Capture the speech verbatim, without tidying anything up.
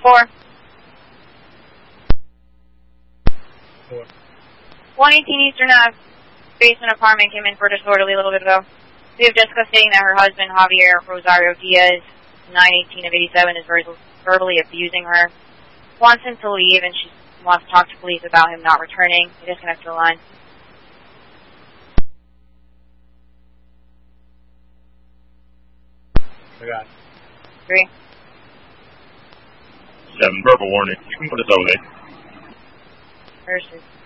four. Four. one eighteen Eastern Ave. Basement apartment came in for disorderly a little bit ago. We have Jessica stating that her husband, Javier Rosario Diaz, nine eighteen of eighty-seven, is ver- verbally abusing her. Wants him to leave, and she wants to talk to police about him not returning. We disconnect the line. I got it. Three. Seven, verbal warning. You can put us over there. Versus.